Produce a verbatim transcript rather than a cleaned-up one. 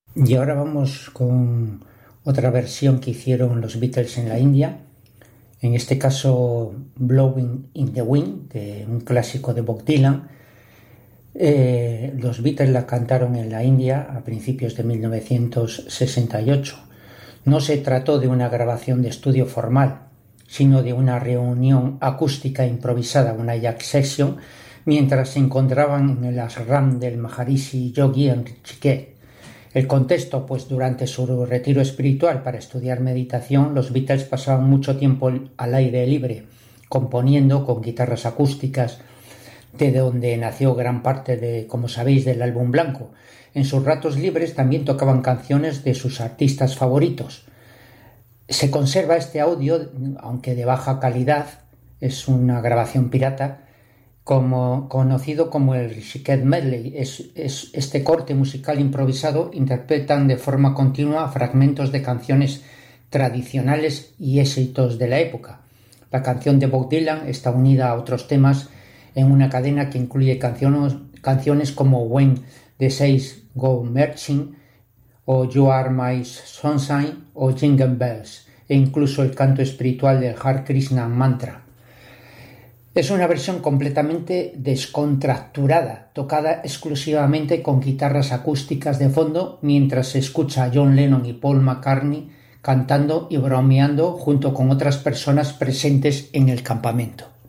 Y ahora vamos con otra versión que hicieron los Beatles en la India, en este caso Blowing in the Wind, de un clásico de Bob Dylan. Eh, los Beatles la cantaron en la India a principios de mil novecientos sesenta y ocho. No se trató de una grabación de estudio formal, sino de una reunión acústica improvisada, una jam session, mientras se encontraban en el ashram del Maharishi Yogi en Rishikesh. El contexto, pues durante su retiro espiritual para estudiar meditación, los Beatles pasaban mucho tiempo al aire libre, componiendo con guitarras acústicas, de donde nació gran parte de, como sabéis, del álbum blanco. En sus ratos libres también tocaban canciones de sus artistas favoritos. Se conserva este audio, aunque de baja calidad, es una grabación pirata, como, conocido como el Rishikesh Medley. Es, es, este corte musical improvisado interpretan de forma continua fragmentos de canciones tradicionales y éxitos de la época. La canción de Bob Dylan está unida a otros temas en una cadena que incluye canciones, canciones como When the Saints Go Marching o You Are My Sunshine o Jingle Bells, e incluso el canto espiritual del Hare Krishna Mantra. Es una versión completamente descontracturada, tocada exclusivamente con guitarras acústicas de fondo, mientras se escucha a John Lennon y Paul McCartney cantando y bromeando junto con otras personas presentes en el campamento.